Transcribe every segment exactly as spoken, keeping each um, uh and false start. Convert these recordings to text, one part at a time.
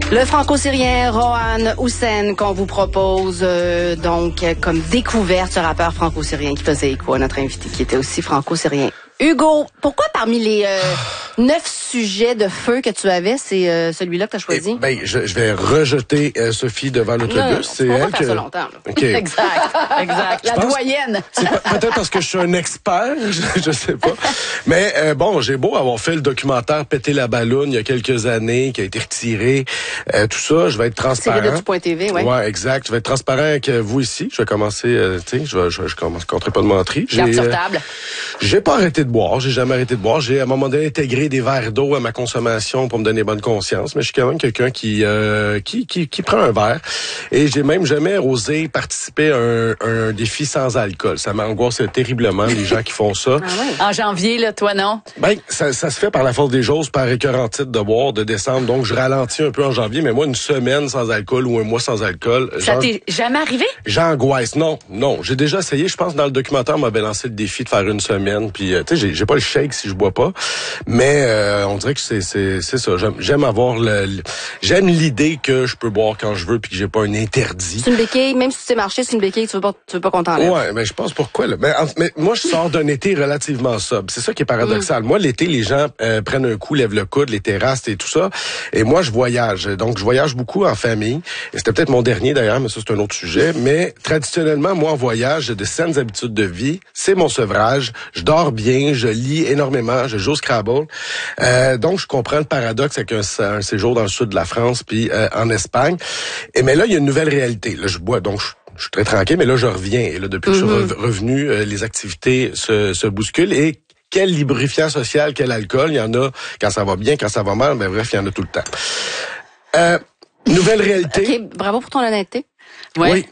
Le franco-syrien Rohan Hussein qu'on vous propose euh, donc comme découverte, ce rappeur franco-syrien qui faisait écho à notre invité qui était aussi franco-syrien. Hugo, pourquoi parmi les euh, neuf sujets de feu que tu avais, c'est euh, celui-là que tu as choisi? Eh ben, je, je vais rejeter euh, Sophie devant l'autobus. C'est elle que... ça longtemps. Là. Okay. Exact, exact. La doyenne. C'est peut-être parce que je suis un expert, je, je sais pas. Mais euh, bon, j'ai beau avoir fait le documentaire Péter la balloune il y a quelques années, qui a été retiré, euh, tout ça, je vais être transparent. C'est de point T V, ouais. Ouais, exact. Je vais être transparent avec vous ici. Je vais commencer, euh, tu sais, je vais, je, je, je compterai pas de menterie. Garde sur table. Euh, j'ai pas arrêté de boire, j'ai jamais arrêté de boire. J'ai à un moment donné intégré des verres d'eau à ma consommation pour me donner bonne conscience, mais je suis quand même quelqu'un qui euh, qui, qui qui prend un verre. Et j'ai même jamais osé participer à un, un défi sans alcool. Ça m'angoisse terriblement les gens qui font ça. Ah ouais. En janvier, là, toi non? Ben ça, ça se fait par la force des choses, par écœurantite de boire, de descendre. Donc je ralentis un peu en janvier, mais moi une semaine sans alcool ou un mois sans alcool. Ça t'est jamais arrivé? J'angoisse. Non, non. J'ai déjà essayé. Je pense que dans le documentaire, on m'avait lancé le défi de faire une semaine. Puis euh, tu sais, j'ai, j'ai pas le shake si je bois pas, mais euh, on dirait que c'est c'est c'est ça. J'aime, j'aime avoir le, le j'aime l'idée que je peux boire quand je veux puis que j'ai pas un interdit. C'est une béquille, même si tu sais marcher, c'est une béquille, tu veux pas tu veux pas qu'on t'enlève. Ouais, mais je pense pourquoi là. Mais, mais moi je sors d'un été relativement sobre. C'est ça qui est paradoxal. Mm. Moi l'été les gens euh, prennent un coup, lèvent le coude, les terrasses et tout ça. Et moi je voyage. Donc je voyage beaucoup en famille. Et c'était peut-être mon dernier d'ailleurs, mais ça c'est un autre sujet. Mais traditionnellement moi en voyage, j'ai de saines habitudes de vie. C'est mon sevrage. Je dors bien, je lis énormément, je joue au Scrabble. Euh, donc je comprends le paradoxe avec un, un séjour dans le sud de la France puis euh, en Espagne. Et mais là il y a une nouvelle réalité. Là je bois donc je, je suis très tranquille, mais là je reviens. Et là depuis mm-hmm. que je suis revenu, euh, les activités se, se bousculent et quel lubrifiant social, quel alcool, il y en a quand ça va bien, quand ça va mal, mais bref, il y en a tout le temps. Euh, nouvelle réalité. OK, bravo pour ton honnêteté. Ouais. Oui.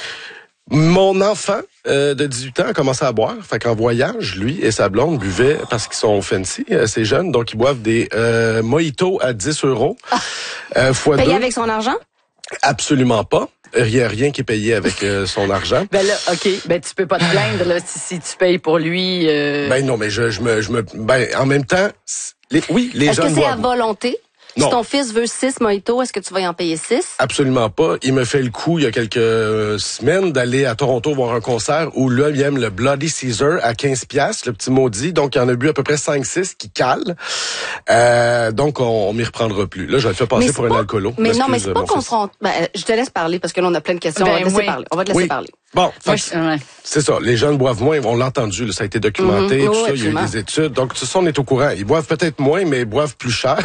Mon enfant euh, de dix-huit ans a commencé à boire. Fait qu'en voyage, lui et sa blonde buvaient, parce qu'ils sont fancy, euh, ces jeunes, donc ils boivent des euh, mojitos à dix euros. Ah. Euh, fois Payé deux. avec son argent? Absolument pas. Il n'y a rien qui est payé avec euh, son argent. Ben là, OK. Ben tu peux pas te plaindre là, si, si tu payes pour lui. Euh... Ben non, mais je, je me... Je me ben, en même temps, les, oui, les Est-ce jeunes que c'est boivent. à volonté? Non. Si ton fils veut six mojitos, est-ce que tu vas y en payer six? Absolument pas. Il me fait le coup, il y a quelques semaines, d'aller à Toronto voir un concert où là, il aime le Bloody Caesar à quinze piastres, le petit maudit. Donc, il en a bu à peu près cinq six qui cale. Euh, donc, on, on m'y reprendra plus. Là, je le fais passer pour pas, un alcoolo. Mais non, mais c'est pas confront. Ben, je te laisse parler parce que là, on a plein de questions. Ben, on va te laisser oui. parler. On va te laisser oui. parler. Bon, Moi, fait, je, ouais. c'est ça. Les jeunes boivent moins. On l'a entendu. Là, ça a été documenté. Mm-hmm. Tout Oh, ça, il y a eu des études. Donc, tout ça, on est au courant. Ils boivent peut-être moins, mais ils boivent plus cher.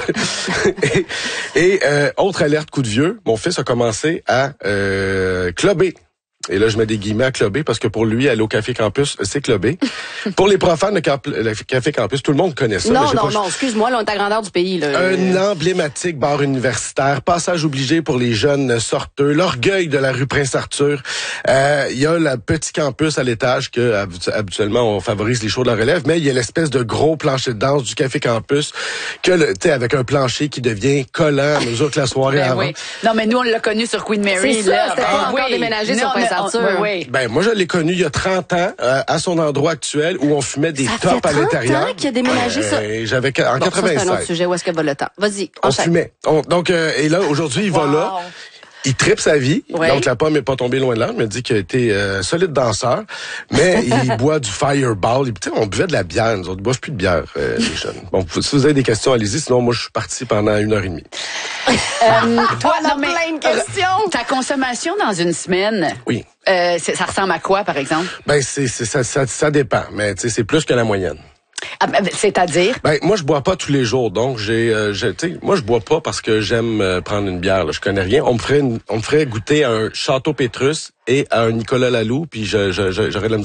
et et euh, autre alerte coup de vieux. Mon fils a commencé à euh, clubber. Et là, je mets des guillemets à clubber parce que pour lui, aller au Café Campus, c'est clubber. Pour les profanes, le, camp, le Café Campus, tout le monde connaît ça. Non, non, pas... non, excuse-moi, là, on est à grandeur du pays. Là. Un emblématique bar universitaire, passage obligé pour les jeunes sorteux, l'orgueil de la rue Prince-Arthur. Euh, il y a le petit campus à l'étage que habituellement on favorise les shows de la relève, mais il y a l'espèce de gros plancher de danse du Café Campus que tu sais avec un plancher qui devient collant à mesure que la soirée ben avance. Oui. Non, mais nous on l'a connu sur Queen Mary. C'est ça, là. c'était Ah, pas encore oui. déménagé non, sur Prince-Arthur. Oui, oui. Ben moi je l'ai connu il y a trente ans euh, à son endroit actuel où on fumait des ça tops fait à l'intérieur. Ans qu'il a déménagé ça. Euh, j'avais en bon, quatre-vingt-seize. Ça, c'est un autre sujet. Où est-ce que va le temps? Vas-y. On enchaîne. fumait. On, donc euh, et là aujourd'hui il wow. va là. Il tripe sa vie, ouais. donc la pomme est pas tombée loin de là. Il me dit qu'il a été euh, solide danseur, mais il boit du Fireball. Et, on buvait de la bière, nous autres, ne boivent plus de bière, euh, les jeunes. Bon, si vous avez des questions, allez-y, sinon moi je suis parti pendant une heure et demie. Euh, toi, on a non, mais, plein de questions. Ta consommation dans une semaine, oui. euh, ça ressemble à quoi, par exemple? Ben c'est, c'est ça, ça, ça dépend, mais tu sais, c'est plus que la moyenne. Ah, c'est-à-dire? Ben moi je bois pas tous les jours, donc j'ai, euh, tu sais, moi je bois pas parce que j'aime euh, prendre une bière. Là, je connais rien. On me ferait, une, on me ferait goûter à un Château Pétrus et à un Nicolas Laloux, puis je, je, je, j'aurais de la